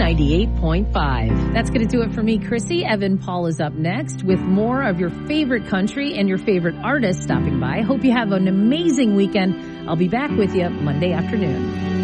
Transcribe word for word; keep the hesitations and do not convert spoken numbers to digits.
ninety-eight point five. That's going to do it for me, Chrissy. Evan Paul is up next with more of your favorite country and your favorite artists stopping by. Hope you have an amazing weekend. I'll be back with you Monday afternoon.